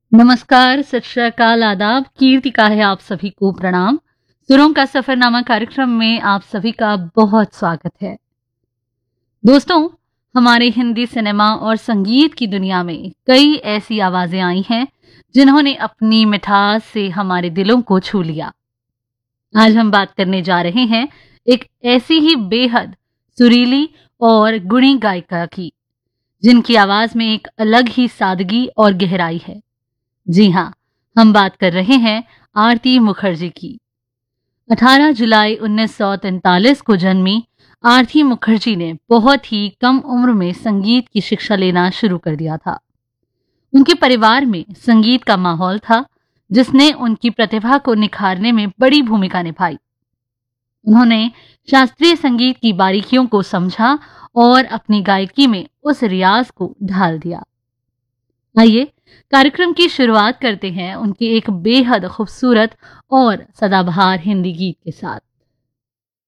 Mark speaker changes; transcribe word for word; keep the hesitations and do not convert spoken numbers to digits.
Speaker 1: नमस्कार, सत श्री अकाल, आदाब। कीर्तिका है आप सभी को प्रणाम। सुरों का सफरनामा कार्यक्रम में आप सभी का बहुत स्वागत है। दोस्तों, हमारे हिंदी सिनेमा और संगीत की दुनिया में कई ऐसी आवाजें आई हैं जिन्होंने अपनी मिठास से हमारे दिलों को छू लिया। आज हम बात करने जा रहे हैं एक ऐसी ही बेहद सुरीली और गुणी गायिका की, जिनकी आवाज में एक अलग ही सादगी और गहराई है। जी हाँ, हम बात कर रहे हैं आरती मुखर्जी की। अठारह जुलाई उन्नीस सौ तैंतालीस को जन्मी आरती मुखर्जी ने बहुत ही कम उम्र में संगीत की शिक्षा लेना शुरू कर दिया था। उनके परिवार में संगीत का माहौल था, जिसने उनकी प्रतिभा को निखारने में बड़ी भूमिका निभाई। उन्होंने शास्त्रीय संगीत की बारीकियों को समझा और अपनी गायकी में उस रियाज को ढाल दिया। आइए कार्यक्रम की शुरुआत करते हैं उनके एक बेहद खूबसूरत और सदाबहार हिंदी गीत के साथ।